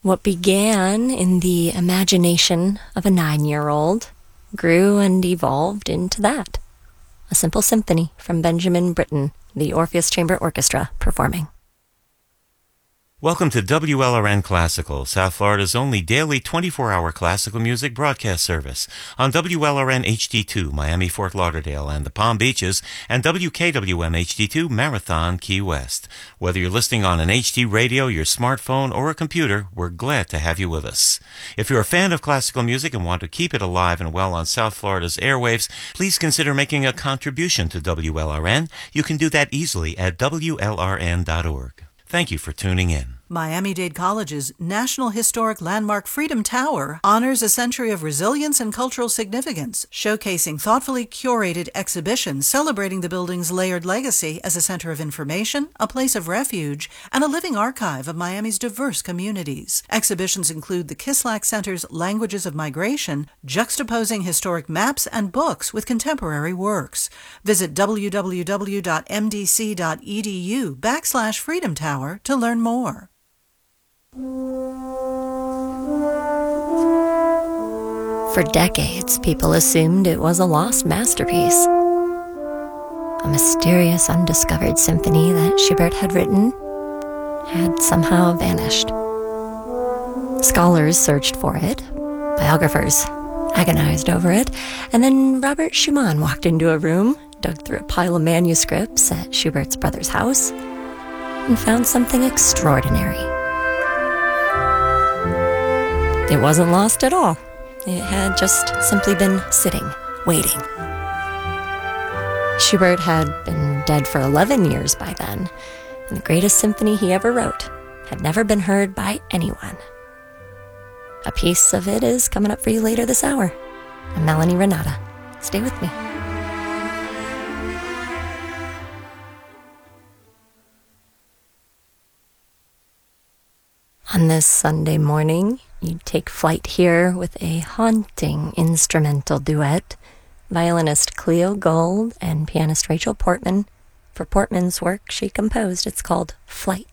What began in the imagination of a 9-year-old grew and evolved into that. A simple symphony from Benjamin Britten, the Orpheus Chamber Orchestra, performing. Welcome to WLRN Classical, South Florida's only daily 24-hour classical music broadcast service on WLRN HD2, Miami, Fort Lauderdale, and the Palm Beaches, and WKWM HD2, Marathon, Key West. Whether you're listening on an HD radio, your smartphone, or a computer, we're glad to have you with us. If you're a fan of classical music and want to keep it alive and well on South Florida's airwaves, please consider making a contribution to WLRN. You can do that easily at WLRN.org. Thank you for tuning in. Miami-Dade College's National Historic Landmark Freedom Tower honors a century of resilience and cultural significance, showcasing thoughtfully curated exhibitions celebrating the building's layered legacy as a center of information, a place of refuge, and a living archive of Miami's diverse communities. Exhibitions include the Kislak Center's Languages of Migration, juxtaposing historic maps and books with contemporary works. Visit www.mdc.edu/Freedom Tower to learn more. For decades, people assumed it was a lost masterpiece. A mysterious, undiscovered symphony that Schubert had written had somehow vanished. Scholars searched for it, biographers agonized over it, and then Robert Schumann walked into a room, dug through a pile of manuscripts at Schubert's brother's house, and found something extraordinary. It wasn't lost at all. It had just simply been sitting, waiting. Schubert had been dead for 11 years by then, and the greatest symphony he ever wrote had never been heard by anyone. A piece of it is coming up for you later this hour. I'm Melanie Renata. Stay with me. On this Sunday morning, you take flight here with a haunting instrumental duet, violinist Cleo Gold and pianist Rachel Portman. For Portman's work she composed, it's called Flight.